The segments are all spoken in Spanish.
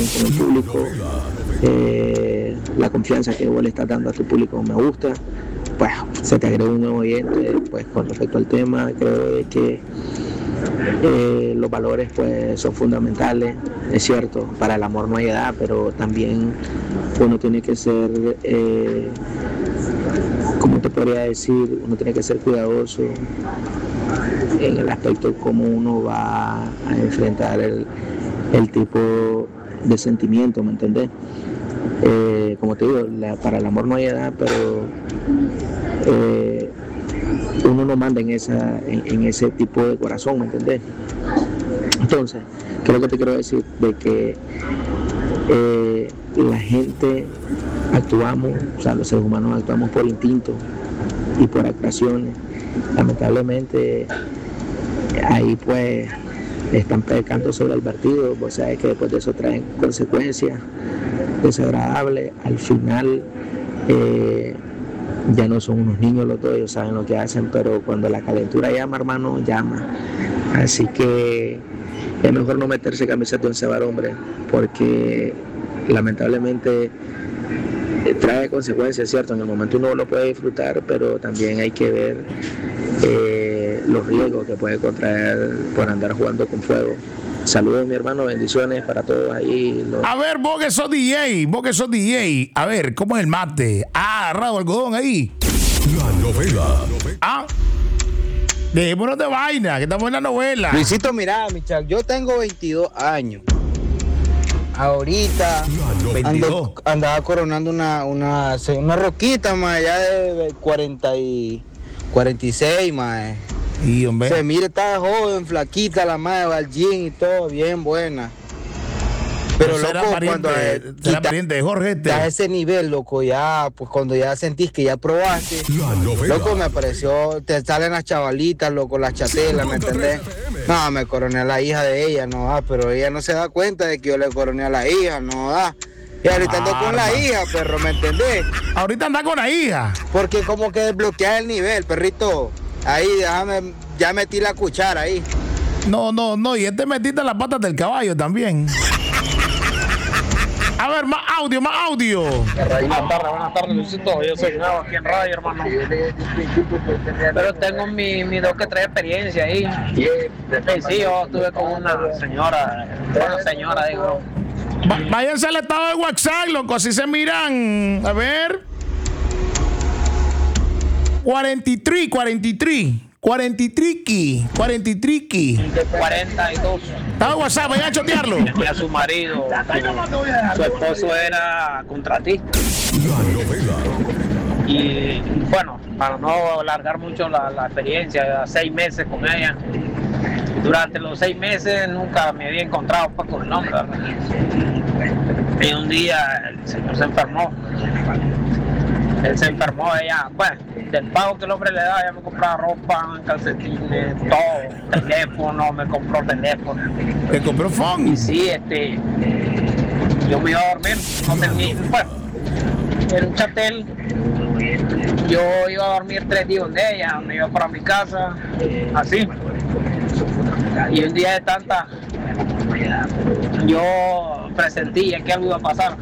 bien con el público, la confianza que vos le estás dando a tu público me gusta. Pues se te agregó un nuevo oyente. Pues con respecto al tema, creo que los valores pues son fundamentales. Es cierto, para el amor no hay edad, pero también uno tiene que ser, ¿cómo te podría decir? Uno tiene que ser cuidadoso en el aspecto de cómo uno va a enfrentar el tipo de sentimiento, ¿me entendés? Como te digo, para el amor no hay edad, pero uno no manda en ese tipo de corazón, ¿me entendés? Entonces, ¿qué es lo que te quiero decir? De que la gente actuamos, o sea, los seres humanos actuamos por instinto y por actuaciones. Lamentablemente, ahí pues están pecando sobre el vertido. Vos sabés que después de eso traen consecuencias desagradables. Al final, ya no son unos niños los dos, ellos saben lo que hacen, pero cuando la calentura llama, hermano, llama. Así que es mejor no meterse camiseta de once hombre, porque lamentablemente trae consecuencias, ¿cierto? En el momento uno lo puede disfrutar, pero también hay que ver los riesgos que puede contraer por andar jugando con fuego. Saludos, mi hermano, bendiciones para todos ahí. A ver, vos que sos DJ, a ver, ¿cómo es el mate? Agarrado algodón ahí. La novela. Dejémonos de vaina, que estamos en la novela. Luisito, mira, Michal, yo tengo 22 años. Ahorita andaba coronando una roquita, más ya de 46, más. Y hombre. Se mire, está joven, flaquita, la madre va al gym y todo, bien buena. Pero no loco, cuando será pariente de Jorge a ese nivel, loco, ya, pues cuando ya sentís que ya probaste, loco, me pareció, te salen las chavalitas, loco, las chatelas, ¿me entendés? No, me coroné a la hija de ella, no da, pero ella no se da cuenta de que yo le coroné a la hija, no da. Y ahorita ando con la hija, perro, ¿me entendés? Ahorita anda con la hija. Porque como que desbloqueas el nivel, perrito. Ahí, déjame, ya metí la cuchara ahí. No, y metiste las patas del caballo también. A ver, más audio. Buenas tardes, Luisito. Yo soy nuevo aquí en radio, hermano. Pero tengo mi 2 que 3 experiencia ahí. Sí, yo estuve con una señora, digo. Váyanse al estado de WhatsApp, loco, así se miran. A ver. 43. 43 42. Está en WhatsApp, vayan a chotearlo. A su marido, su esposo era contratista. Y bueno, para no alargar mucho la experiencia, 6 meses con ella. Durante los 6 meses nunca me había encontrado con el nombre, ¿verdad? Y un día el señor se enfermó. Él se enfermó, ella, bueno, del pago que el hombre le da, ella me compraba ropa, calcetines, todo, teléfono, me compró teléfono. ¿Te compró phone? Y sí, yo me iba a dormir, no tenía, bueno, en un chatel, yo iba a dormir 3 días de ella, me iba para mi casa, así. Y un día de tanta, yo presentía que algo iba a pasar.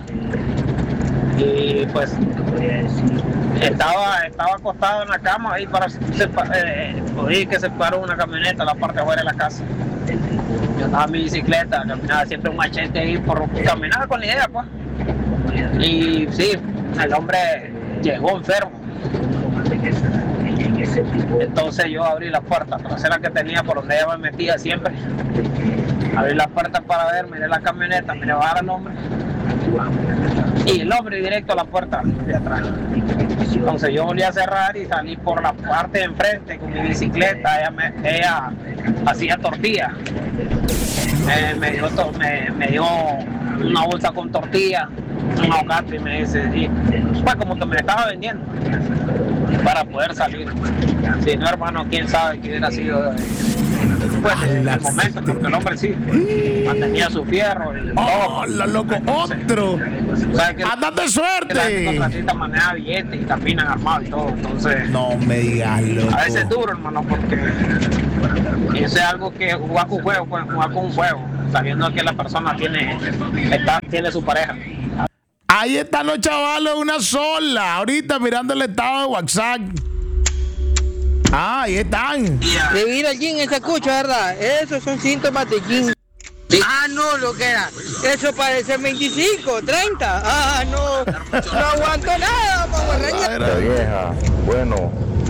Y pues estaba acostado en la cama ahí oí que se paró una camioneta a la parte de afuera de la casa. Yo andaba en mi bicicleta, caminaba siempre un machete ahí, caminaba con la idea, pues. Y sí, el hombre llegó enfermo. Entonces yo abrí la puerta trasera que tenía por donde ella me metía siempre. Abrí la puerta para ver, miré la camioneta, miré bajar al hombre. Y el hombre directo a la puerta de atrás. Entonces yo volví a cerrar y salí por la parte de enfrente con mi bicicleta. Ella hacía tortilla. Me dio una bolsa con tortilla, un aguacate, y me dice, y pues como que me estaba vendiendo para poder salir. Si no, hermano, quién sabe qué hubiera sido pues en el momento, porque el hombre sí mantenía su fierro y todo. Loco, otro. ¡Andate suerte! La contratista maneja billetes y caminan armados y todo, entonces. No me digas, loco. A veces es duro, hermano, porque Y eso es algo que jugar con fuego, pues jugar con fuego, sabiendo que la persona tiene su pareja. Ahí están los chavalos, una sola. Ahorita mirando el estado de WhatsApp. Ahí están. De ir al gym esa cucha, ¿verdad? Esos son síntomas de gym. Ah, no, lo que era. Eso parece 25, 30. Ah, no aguanto nada, La vieja, bueno.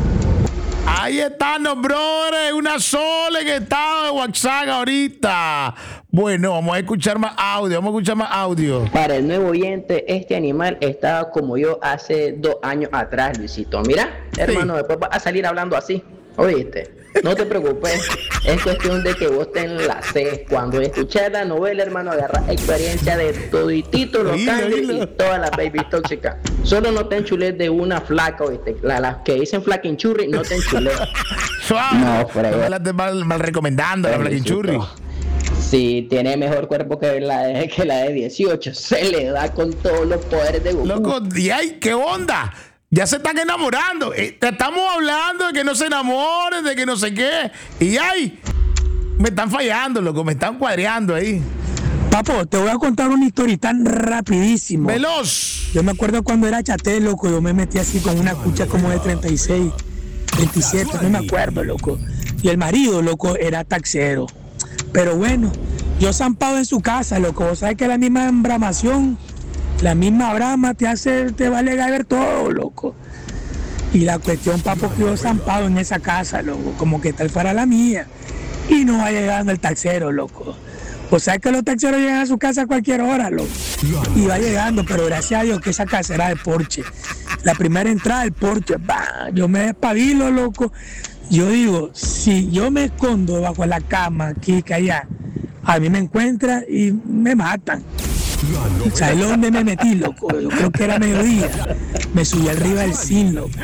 Ahí están los brothers, una sola en estado de WhatsApp ahorita. Bueno, vamos a escuchar más audio. Para el nuevo oyente, este animal estaba como yo hace 2 años atrás, Luisito. Mira, hermano, después vas a salir hablando así, ¿oíste? No te preocupes, es cuestión de que vos te enlaces. Cuando escuchas la novela, hermano, agarras experiencia de toditito los cangres y todas las babies tóxicas. Solo no te enchules de una flaca, ¿oíste? Las que dicen flaquinchurri, no te enchules. No, mal recomendando la flaquinchurri. Si tiene mejor cuerpo que la de 18, se le da con todos los poderes de Goku. Loco, y ay, ¿qué onda? Ya se están enamorando. Te estamos hablando de que no se enamoren, de que no sé qué. Y ay, me están fallando, loco, me están cuadreando ahí. Papo, te voy a contar una historia tan rapidísimo. Veloz. Yo me acuerdo cuando era chatel, loco, yo me metí así con una cucha como de 36, 27, no me acuerdo, loco. Y el marido, loco, era taxero. Pero bueno, yo zampado en su casa, loco. Vos sabés que la misma embramación, la misma brama te vale ver todo, loco. Y la cuestión, papo, que yo zampado en esa casa, loco, como que tal fuera la mía. Y no va llegando el taxero, loco. O sea que los taxeros llegan a su casa a cualquier hora, loco. Y va llegando, pero gracias a Dios que esa casa era de porche. La primera entrada del porche, bah, yo me despabilo, loco. Yo digo, si yo me escondo bajo la cama, aquí, que allá, a mí me encuentran y me matan. ¿Sabes dónde me metí, loco? Yo creo que era mediodía. Me subí arriba del zinc, loco,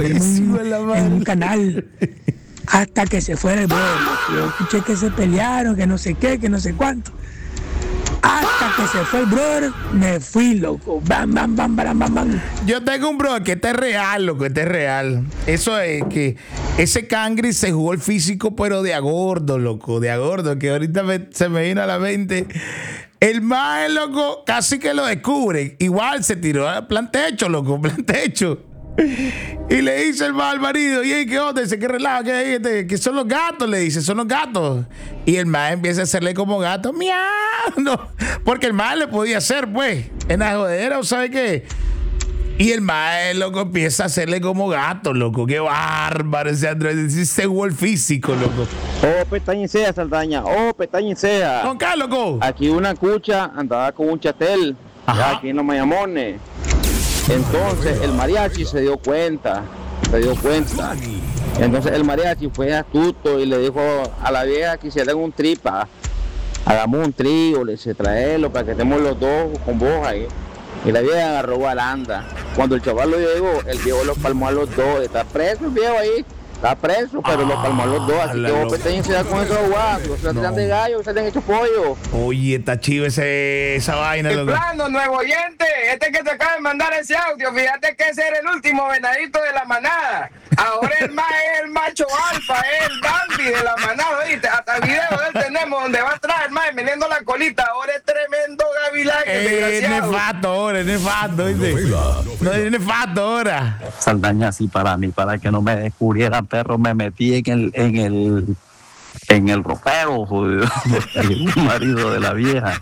en un canal. Hasta que se fuera el brother, loco. Yo escuché que se pelearon, que no sé qué, que no sé cuánto. Hasta que se fue el brother, me fui, loco. Bam, bam, bam, bam, bam, bam. Yo tengo un brother que este es real, loco, este es real. Eso es que ese cangri se jugó el físico, pero de a gordo, loco, de a gordo, que ahorita se me vino a la mente. El mae, loco, casi que lo descubre. Igual se tiró al plantecho, loco, plantecho. Y le dice el mae al marido, y ¿qué onda? Dice, ¿qué relajo? ¿Qué son los gatos? Le dice, son los gatos. Y el mae empieza a hacerle como gato, miau. No, porque el mae le podía hacer, pues, en la jodera, ¿sabe qué? Y el mae, loco, empieza a hacerle como gato, loco. Qué bárbaro ese Andrés. Se jugó el físico, loco. Oh, pestaña sea, Saldaña. Oh, pestaña sea. ¿Con qué, loco? Aquí una cucha andaba con un chatel. Ya aquí en los Mayamones. Entonces el mariachi se dio cuenta. Entonces el mariachi fue astuto y le dijo a la vieja que hicieran un tripa. Hagamos un trío, le dice, traelo para que estemos los dos con vos ahí. Y la vieja agarró balanda. Cuando el chaval lo llegó, el viejo los palmó a los dos. Está preso el viejo ahí. Está preso, pero los palmó a los dos. Así que vos pétense con esos guapos. No se tiran de gallo, se han hecho pollo. Oye, está chido esa vaina. En plano, nuevo oyente. Este que te acaba de mandar ese audio. Fíjate que ese era el último venadito de la manada. Ahora el más es el macho alfa, es el Bambi de la manada, ¿viste? Hasta el video de él tenemos donde va atrás el más meneando la colita. Ahora es tremendo gavilán, desgraciado. Es nefasto, ¿viste? No es nefasto ahora. Saldaña, así para mí, para que no me descubrieran, perro, me metí en el ropero, jodido, el marido de la vieja.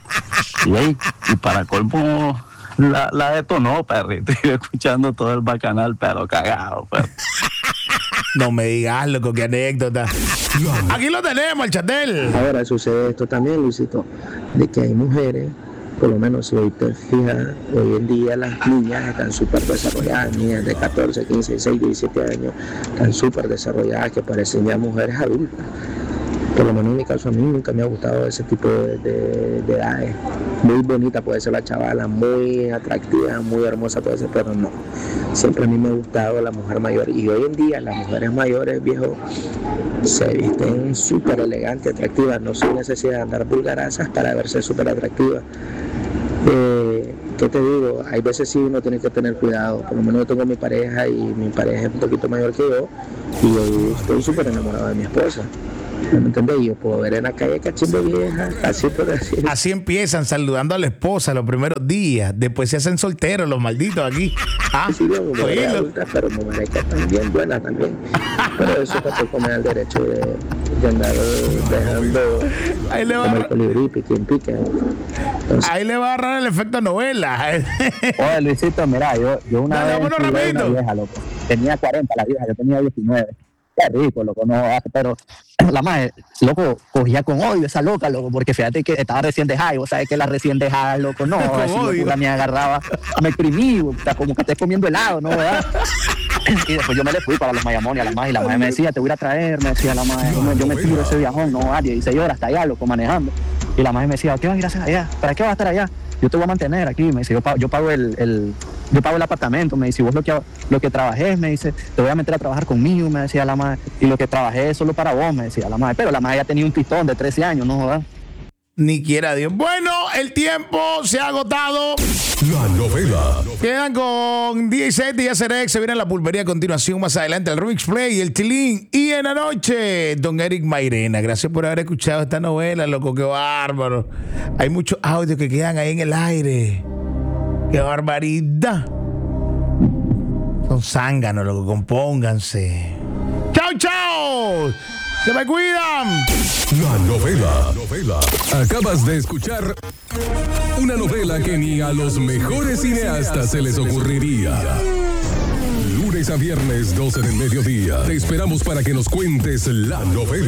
Y para colmo, la detonó, perrito. Estoy escuchando todo el bacanal, pero cagado, perro. No me digas, loco, qué anécdota. Aquí lo tenemos, el chatel. Ahora sucede esto también, Luisito, de que hay mujeres, por lo menos si hoy te fijas, hoy en día las niñas están súper desarrolladas, niñas de 14, 15, 16, 17 años, están súper desarrolladas, que parecen ya mujeres adultas. Por lo menos en mi caso, a mí nunca me ha gustado ese tipo de edades. Muy bonita puede ser la chavala, muy atractiva, muy hermosa puede ser, pero no. Siempre a mí me ha gustado la mujer mayor. Y hoy en día las mujeres mayores, viejo, se visten súper elegantes, atractivas. No sin necesidad de andar vulgarazas para verse súper atractivas. ¿Qué te digo? Hay veces sí uno tiene que tener cuidado. Por lo menos yo tengo mi pareja y mi pareja es un poquito mayor que yo. Y yo estoy súper enamorado de mi esposa. ¿Me entendés? Y yo puedo ver en la calle cachimbo vieja, así por decir. Así empiezan saludando a la esposa los primeros días. Después se hacen solteros los malditos aquí. Sí, mujeres adultas, pero mujeres que están bien buenas también. Pero eso tampoco me da el derecho de andar dejando como el colibrí, pique en pique. Entonces, ahí le va a agarrar el efecto novela. Oye, Luisito, mira, yo una vez vámonos, tuve una vieja, loco. Tenía 40 la vieja, yo tenía 19. Qué rico, loco, no, pero la madre, loco, cogía con odio esa loca, loco, porque fíjate que estaba recién dejada, y vos sabés que la recién dejada, loco, no, así locura me agarraba, me exprimí, o sea, como que estés comiendo helado, ¿no, verdad? Y después yo me le fui para los Mayamones a la madre, y la madre me decía, te voy a ir a traer, me decía la madre, yo me tiro ese viajón, no, 16 horas hasta allá, loco, manejando, y la madre me decía, ¿qué vas a ir a hacer allá? ¿Para qué vas a estar allá? Yo te voy a mantener aquí, me dice, yo pago el apartamento, me dice, vos lo que trabajé, me dice, te voy a meter a trabajar conmigo, me decía la madre, y lo que trabajé es solo para vos, me decía la madre, pero la madre ya tenía un pistón de 13 años, ¿no jodas? Ni quiera Dios. Bueno, el tiempo se ha agotado. La novela. Quedan con 17 y Acerex. Se viene la pulpería a continuación. Más adelante el Rubik's Play, el Tilín. Y en la noche, don Eric Mairena. Gracias por haber escuchado esta novela, loco. Qué bárbaro. Hay muchos audios que quedan ahí en el aire. Qué barbaridad. Son zánganos, loco. Compónganse. ¡Chao, chao! ¡Se me cuidan! La novela. Acabas de escuchar una novela que ni a los mejores cineastas se les ocurriría. Lunes a viernes, 12 del mediodía. Te esperamos para que nos cuentes la novela.